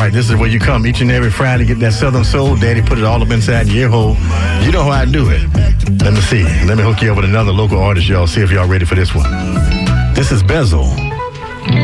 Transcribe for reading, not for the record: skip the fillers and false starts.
like this is where you come each and every Friday, get that Southern Soul. Daddy put it all up inside your ear hole. You know how I do it. Let me see. Let me hook you up with another local artist, y'all. See if y'all ready for this one. This is Bezel.